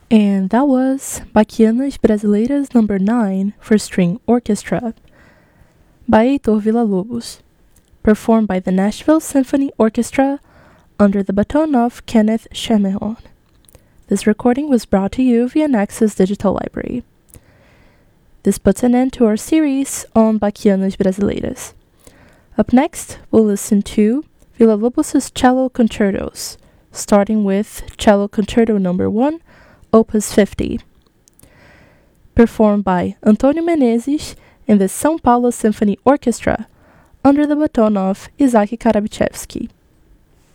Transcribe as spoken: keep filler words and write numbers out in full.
And that was Baquianas Brasileiras number nine for String Orchestra by Heitor Villa-Lobos, performed by the Nashville Symphony Orchestra under the baton of Kenneth Schermerhorn. This recording was brought to you via Nexus Digital Library. This puts an end to our series on Baquianas Brasileiras. Up next, we'll listen to Villa-Lobos' cello concertos, starting with Cello Concerto number one, Opus fifty, performed by Antônio Menezes and the São Paulo Symphony Orchestra under the baton of Isaac Karabichevsky.